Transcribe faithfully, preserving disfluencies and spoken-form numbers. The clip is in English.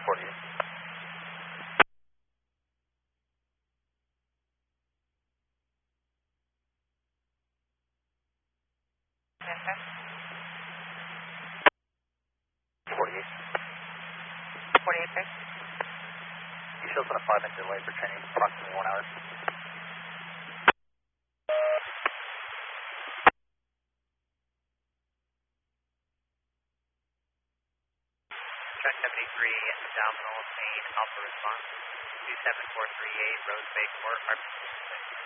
forty-eight. Okay. forty-eight. forty-eight, sir. He shows on a five minute delay for training, approximately one hour. Track seventy-three, abdominal pain, alpha response. two seven four three eight, Rose Bay Court, R P